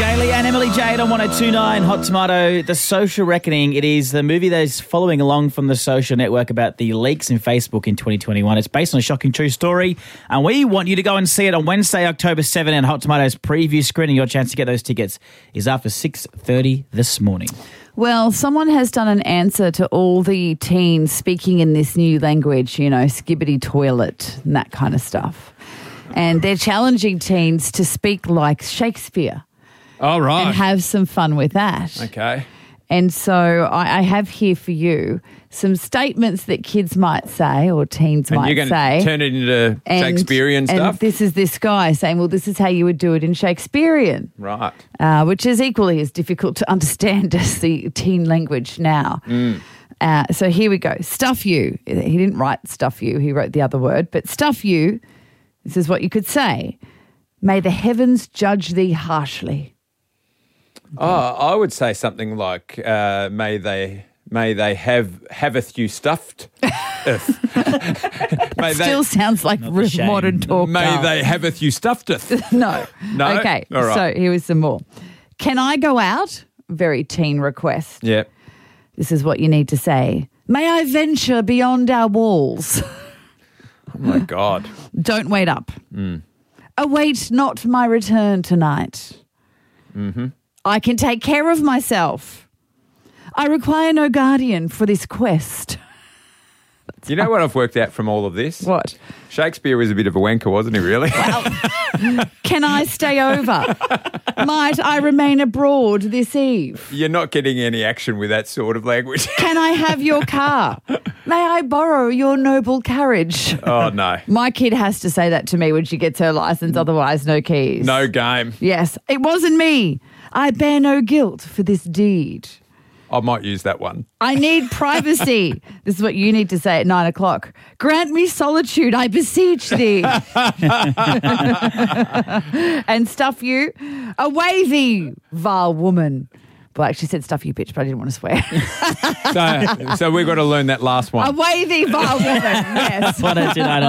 Daly and Emily Jade on 102.9 Hot Tomato. The Social Reckoning. It is the movie that is following along from the social network about the leaks in Facebook in 2021. It's based on a shocking true story, and we want you to go and see it on Wednesday, October 7 at Hot Tomato's preview screening. Your chance to get those tickets is after 6:30 this morning. Well, someone has done an answer to all the teens speaking in this new language, skibbity toilet and that kind of stuff. And they're challenging teens to speak like Shakespeare. Oh, right. And have some fun with that. Okay. And so I have here for you some statements that kids might say or teens might say. And you're going to turn it into Shakespearean stuff? And this is this guy saying, well, this is how you would do it in Shakespearean. Right. Which is equally as difficult to understand as the teen language now. So here we go. Stuff you. He didn't write stuff you. He wrote the other word. But stuff you, this is what you could say. May the heavens judge thee harshly. Oh, I would say something like, may they haveth you stuffed. Still sounds like modern talk. May they haveth you stuffedeth. No. No? Okay, All right. So here is some more. Can I go out? Very teen request. Yep. This is what you need to say. May I venture beyond our walls? Oh, my God. Don't wait up. Await not my return tonight. Mm-hmm. I can take care of myself. I require no guardian for this quest. You know what I've worked out from all of this? What? Shakespeare was a bit of a wanker, wasn't he, really? Well, can I stay over? Might I remain abroad this eve? You're not getting any action with that sort of language. Can I have your car? May I borrow your noble carriage? Oh, no. My kid has to say that to me when she gets her license, otherwise no keys. No game. Yes, it wasn't me. I bear no guilt for this deed. I might use that one. I need privacy. This is what you need to say at 9 o'clock. Grant me solitude, I beseech thee. And stuff you. Away thee, vile woman. Well, I actually said stuff you, bitch, but I didn't want to swear. So we've got to learn that last one. Away thee, vile woman. Yes. 102.9